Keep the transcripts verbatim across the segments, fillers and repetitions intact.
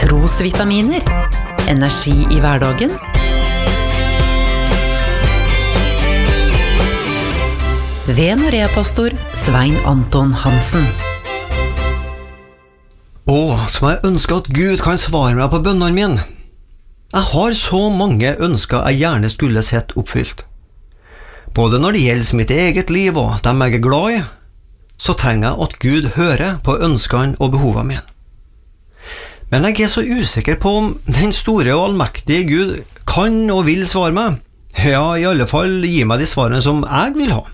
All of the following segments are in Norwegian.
Trosvitaminer. Energi i hverdagen. Ved Norea-pastor Svein Anton Hansen. Åh, som jeg ønsker at Gud kan svare meg på bønnene mine. Jeg har så mange ønsker jeg gjerne skulle sett oppfylt. Både når det gjelder mitt eget liv og dem jeg er glad i, så trenger jeg at Gud hører på ønskene og behovene mine. Men jeg er så usikker på om den store og allmektige Gud kan og vil svare meg. Ja, i alle fall gi meg de svarene som jeg vil ha.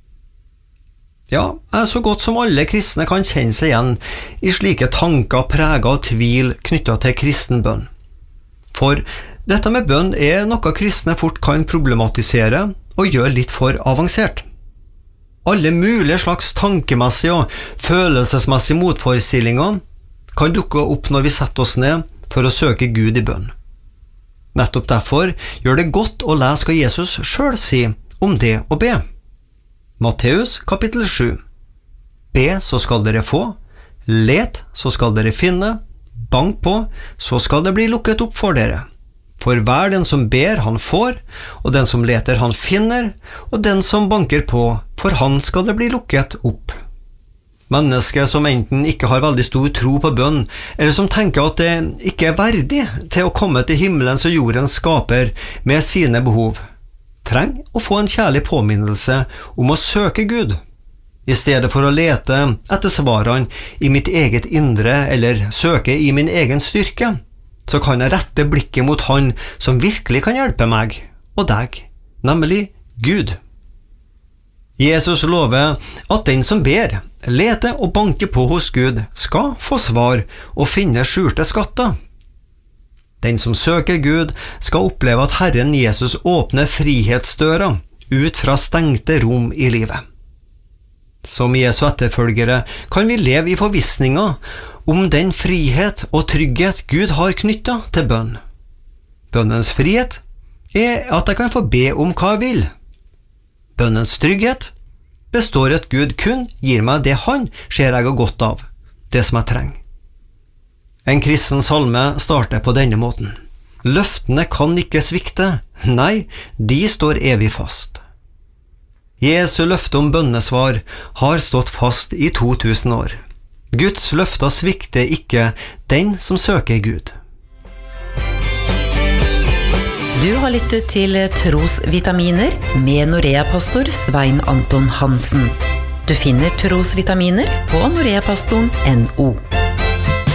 Ja, jeg er så godt som alle kristne kan kjenne seg igjen i slike tanker preget av tvil knyttet til kristen bønn. For dette med bønn er noe kristne fort kan problematisere og gjøre litt for avansert. Alle mulige slags tankemessige og følelsesmessige motforestillinger kan dukke opp når vi setter oss ned for å søke Gud i bønn. Nettopp derfor gjør det godt å lese hva Jesus selv sier om det å be. Matteus kapittel sju. Be, så skal dere få. Let, så skal dere finne. Bank på, så skal det bli lukket opp for dere. For hver den som ber, han får, og den som leter, han finner, og den som banker på, for han skal det bli lukket opp. Mennesker som enten ikke har veldig stor tro på bønn, eller som tenker at det ikke er verdig til å komme til himmelens og jordens skaper med sine behov, trenger å få en kjærlig påminnelse om å søke Gud, i stedet for å lete etter svarene i mitt eget indre eller søke i min egen styrke. Så kan jeg rette blikket mot Han som virkelig kan hjelpe meg og deg, nemlig Gud. Jesus lover at den som ber, leter og banker på hos Gud, skal få svar og finne skjulte skatter. Den som søker Gud skal oppleve at Herren Jesus åpner frihetsdøra ut fra stengte rom i livet. Som Jesu etterfølgere kan vi leve i forvissninga om den frihet og trygghet Gud har knyttet til bønn. Bønnens frihet er at jeg kan få be om hva jeg vil. Bønnens trygghet består i at Gud kun gir meg det Han ser jeg har godt av, det som jeg trenger. En kristen salme starter på denne måten. Løftene kan ikke svikte, nei, de står evig fast. Jesu løfte om bønnesvar har stått fast i to tusen år. Guds løfter svikter ikke den som søker Gud. Du har lyttet til Trosvitaminer med Norea-pastor Svein Anton Hansen. Du finner Trosvitaminer på noreapastoren punktum no.